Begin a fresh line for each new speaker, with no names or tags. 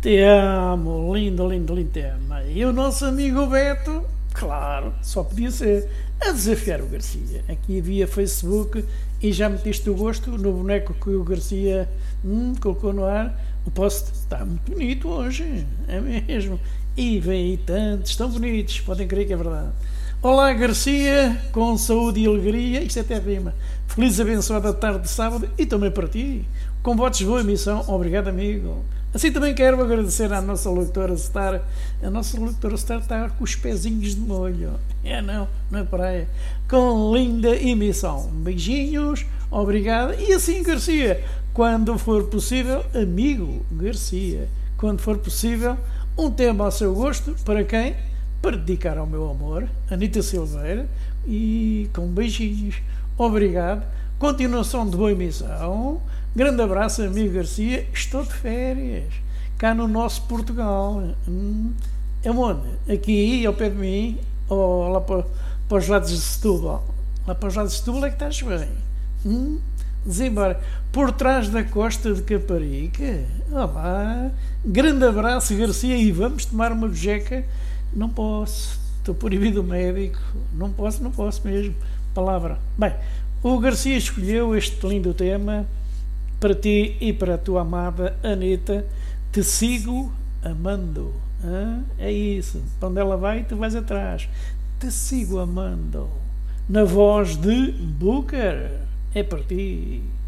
Te amo, lindo, lindo, lindo tema. E o nosso amigo Beto, claro, só podia ser a desafiar o Garcia. Aqui havia Facebook e já meteste o gosto no boneco que o Garcia colocou no ar. O post está muito bonito hoje, é mesmo. E vem aí tantos, tão bonitos, podem crer que é verdade. Olá Garcia, com saúde e alegria, isto até rima. Feliz e abençoada tarde de sábado e também para ti. Com votos de boa emissão, obrigado amigo. Assim também quero agradecer à nossa locutora Star. A nossa locutora Star está com os pezinhos de molho. Não é praia. Com linda emissão. Beijinhos, obrigado. E assim Garcia, quando for possível, amigo Garcia, quando for possível, um tema ao seu gosto, para quem? Para dedicar ao meu amor, Anita Silveira, e com beijinhos. Obrigado. Continuação de boa emissão. Grande abraço, amigo Garcia. Estou de férias, cá no nosso Portugal. É onde? Aqui, ao pé de mim, ou lá para os lados de Setúbal? Lá para os lados de Setúbal é que estás bem. Desembora. Por trás da costa de Caparica. Olá. Grande abraço, Garcia, e vamos tomar uma bejeca. Não posso. Estou proibido médico. Não posso mesmo. Palavra. Bem, o Garcia escolheu este lindo tema para ti e para a tua amada Anita. Te sigo amando. É isso. Para onde ela vai, tu vais atrás. Te sigo amando. Na voz de Booker. É para ti.